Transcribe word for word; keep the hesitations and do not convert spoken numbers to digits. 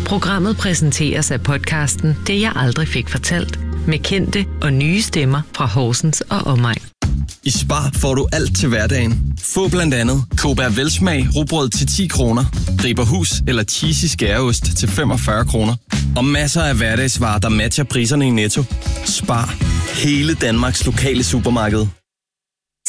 Programmet præsenteres af podcasten Det jeg aldrig fik fortalt, med kendte og nye stemmer fra Horsens og omegn. I Spar får du alt til hverdagen. Få blandt andet Kobær Velsmag rugbrød til ti kroner, Riberhus eller cheesy skæreost til femogfyrre kroner. Og masser af hverdagsvarer, der matcher priserne i Netto. Spar. Hele Danmarks lokale supermarked.